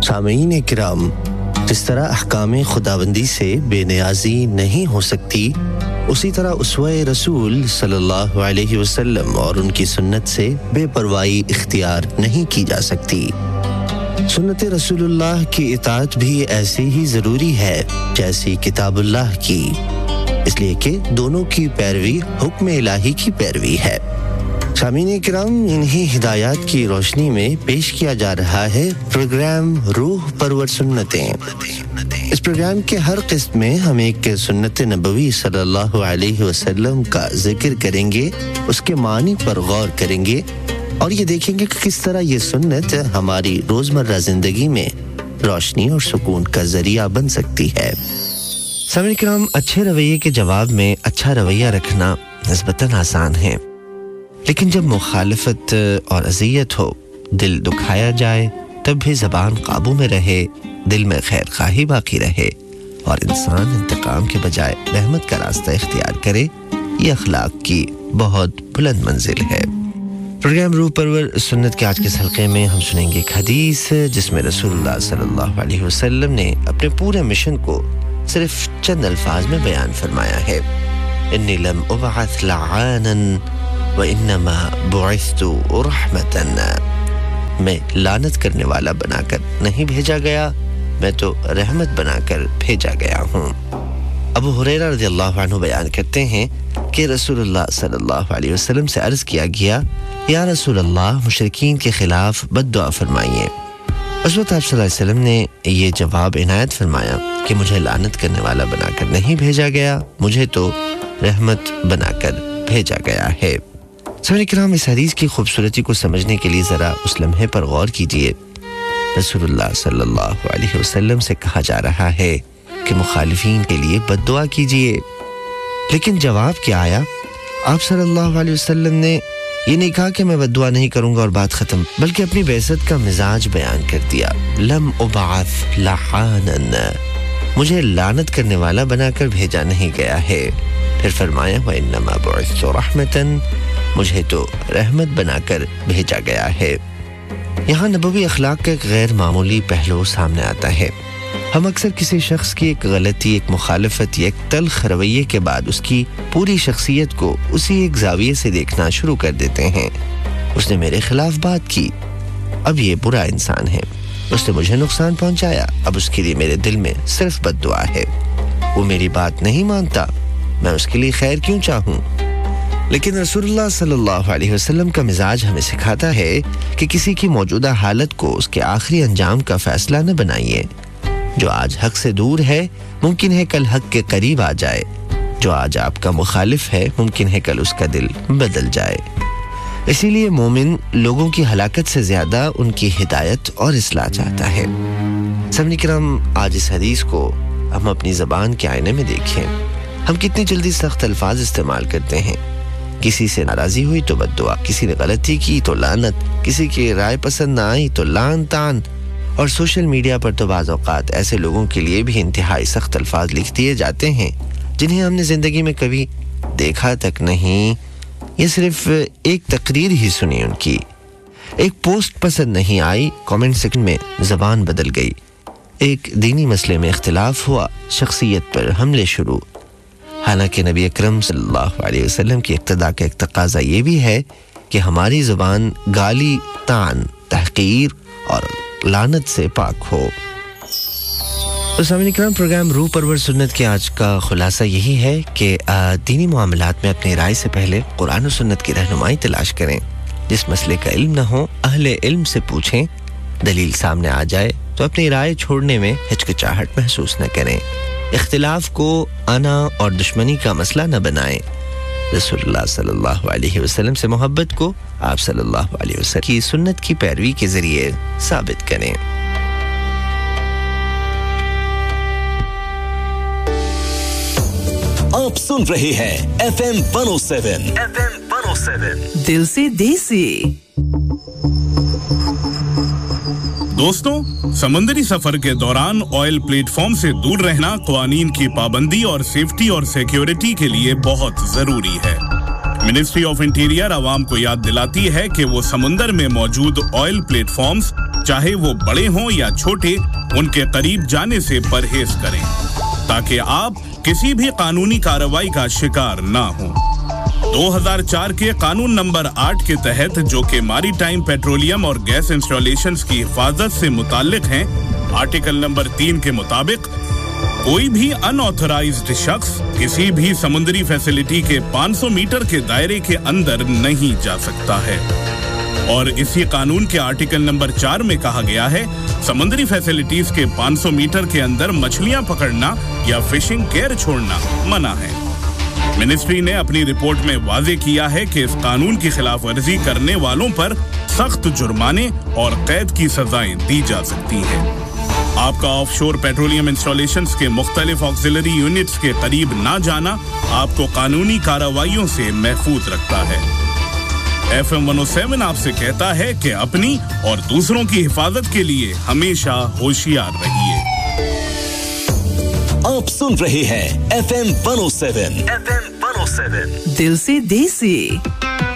سامعین کرام، جس طرح احکام خداوندی سے بے نیازی نہیں ہو سکتی، اسی طرح اسوہ رسول صلی اللہ علیہ وسلم اور ان کی سنت سے بے پرواہی اختیار نہیں کی جا سکتی۔ سنت رسول اللہ کی اطاعت بھی ایسی ہی ضروری ہے جیسی کتاب اللہ کی، اس لیے کہ دونوں کی پیروی حکم الہی کی پیروی ہے۔ سامعین کرام، انہی ہدایات کی روشنی میں پیش کیا جا رہا ہے پروگرام روح پرور سنتیں۔ اس پروگرام کے ہر قسط میں ہم ایک سنت نبوی صلی اللہ علیہ وسلم کا ذکر کریں گے، اس کے معنی پر غور کریں گے اور یہ دیکھیں گے کہ کس طرح یہ سنت ہماری روزمرہ زندگی میں روشنی اور سکون کا ذریعہ بن سکتی ہے۔ سامعین کرام، اچھے رویے کے جواب میں اچھا رویہ رکھنا نسبتاً آسان ہے، لیکن جب مخالفت اور اذیت ہو، دل دکھایا جائے، تب بھی زبان قابو میں رہے، دل میں خیر خواہی باقی رہے اور انسان انتقام کے بجائے رحمت کا راستہ اختیار کرے، یہ اخلاق کی بہت بلند منزل ہے۔ پروگرام روح پرور سنت کے آج کے حلقے میں ہم سنیں گے ایک حدیث جس میں رسول اللہ صلی اللہ علیہ وسلم نے اپنے پورے مشن کو صرف چند الفاظ میں بیان فرمایا ہے۔ انی لم ابعث لعانا وانما بعثت رحمتا، میں لعنت کرنے والا بنا کر نہیں بھیجا گیا، میں تو رحمت بنا کر بھیجا گیا ہوں۔ ابو ہریرہ رضی اللہ عنہ بیان کرتے ہیں کہ رسول اللہ صلی اللہ علیہ وسلم سے عرض کیا گیا، یا رسول اللہ، مشرکین کے خلاف بد دعا فرمائیے۔ اس وقت آپ صلی اللہ علیہ وسلم نے یہ جواب عنایت فرمایا کہ مجھے لعنت کرنے والا بنا کر نہیں بھیجا گیا، مجھے تو رحمت بنا کر بھیجا گیا ہے۔ سامعین کرام، اس حدیث کی خوبصورتی کو سمجھنے کے لیے ذرا اس لمحے پر غور کیجیے۔ رسول اللہ صلی اللہ علیہ وسلم سے کہا جا رہا ہے کہ مخالفین کے لیے بد دعا کیجیے، لیکن جواب کیا آیا؟ آپ صلی اللہ علیہ وسلم نے یہ نہیں کہا کہ میں بد دعا نہیں کروں گا اور بات ختم، بلکہ اپنی بعثت کا مزاج بیان کر دیا۔ لم ابعث لعانا، مجھے لعنت کرنے والا بنا کر بھیجا نہیں گیا ہے۔ پھر فرمایا وانما بعثت رحمتا، مجھے تو رحمت بنا کر بھیجا گیا ہے۔ یہاں نبوی اخلاق کا ایک غیر معمولی پہلو سامنے آتا ہے۔ ہم اکثر کسی شخص کی ایک غلطی، ایک مخالفت یا ایک تلخ رویے کے بعد اس کی پوری شخصیت کو اسی ایک زاویے سے دیکھنا شروع کر دیتے ہیں۔ اس نے میرے خلاف بات کی، اب یہ برا انسان ہے، اس نے مجھے نقصان پہنچایا، اب اس کے لیے میرے دل میں صرف بد دعا ہے، وہ میری بات نہیں مانتا، میں اس کے لیے خیر کیوں چاہوں؟ لیکن رسول اللہ صلی اللہ علیہ وسلم کا مزاج ہمیں سکھاتا ہے کہ کسی کی موجودہ حالت کو اس کے آخری انجام کا فیصلہ نہ بنائیے۔ جو آج حق سے دور ہے ممکن ہے کل حق کے قریب آ جائے، جو آج آپ کا مخالف ہے ممکن ہے کل اس کا دل بدل جائے۔ اسی لیے مومن لوگوں کی ہلاکت سے زیادہ ان کی ہدایت اور اصلاح چاہتا ہے۔ سامعین کرام، آج اس حدیث کو ہم اپنی زبان کے آئینے میں دیکھیں۔ ہم کتنی جلدی سخت الفاظ استعمال کرتے ہیں۔ کسی سے ناراضی ہوئی تو بد دعا، کسی نے غلطی کی تو لعنت، کسی کی رائے پسند نہ آئی تو لعن طعن، اور سوشل میڈیا پر تو بعض اوقات ایسے لوگوں کے لیے بھی انتہائی سخت الفاظ لکھ دیے جاتے ہیں جنہیں ہم نے زندگی میں کبھی دیکھا تک نہیں، یہ صرف ایک تقریر ہی سنی ان کی، ایک پوسٹ پسند نہیں آئی، کامنٹ سیکشن میں زبان بدل گئی، ایک دینی مسئلے میں اختلاف ہوا، شخصیت پر حملے شروع۔ حالانکہ نبی اکرم صلی اللہ علیہ وسلم کی اقتداء کا ایک تقاضا یہ بھی ہے کہ ہماری زبان گالی، طعن، تحقیر اور لعنت سے پاک ہو۔ تو سامعین کرام، پروگرام روح پرور سنت کے آج کا خلاصہ یہی ہے کہ دینی معاملات میں اپنی رائے سے پہلے قرآن و سنت کی رہنمائی تلاش کریں۔ جس مسئلے کا علم نہ ہو اہل علم سے پوچھیں، دلیل سامنے آ جائے تو اپنی رائے چھوڑنے میں ہچکچاہٹ محسوس نہ کریں، اختلاف کو انا اور دشمنی کا مسئلہ نہ بنائیں، رسول اللہ صلی اللہ علیہ وسلم سے محبت کو آپ صلی اللہ علیہ وسلم کی سنت کی پیروی کے ذریعے ثابت کریں۔ آپ سن رہے ہیں FM 107 دل سے دیسی۔ دوستوں، سمندری سفر کے دوران آئل پلیٹ فارم سے دور رہنا قوانین کی پابندی اور سیفٹی اور سیکیورٹی کے لیے بہت ضروری ہے۔ मिनिस्ट्री ऑफ इंटीरियर आवाम को याद दिलाती है कि वो समुंदर में मौजूद ऑयल प्लेटफॉर्म्स, चाहे वो बड़े हों या छोटे, उनके करीब जाने से परहेज करें, ताकि आप किसी भी कानूनी कार्रवाई का शिकार ना हों। 2004 के कानून नंबर 8 के तहत, जो कि मैरीटाइम पेट्रोलियम और गैस इंस्टॉलेशंस की हिफाजत से मुताल्लिक हैं, आर्टिकल नंबर 3 के मुताबिक कोई भी अनऑथराइज्ड शख्स किसी भी समुद्री फैसिलिटी के 500 मीटर के दायरे के अंदर नहीं जा सकता है। और इसी कानून के आर्टिकल नंबर 4 में कहा गया है, समुद्री फैसिलिटीज के 500 मीटर के अंदर मछलियां पकड़ना या फिशिंग केयर छोड़ना मना है। मिनिस्ट्री ने अपनी रिपोर्ट में वाजे किया है कि इस कानून की खिलाफ वर्जी करने वालों पर सख्त जुर्माने और कैद की सजाएं दी जा सकती हैं। आपका ऑफशोर पेट्रोलियम इंस्टॉलेशंस के मुख्तलिफ ऑक्सिलरी यूनिट्स के करीब ना जाना आपको कानूनी कार्रवाइयों से महफूज रखता है। FM 107 आपसे कहता है कि अपनी और दूसरों की हिफाजत के लिए हमेशा होशियार रहिए। आप सुन रहे हैं FM 107 दिल से देसी।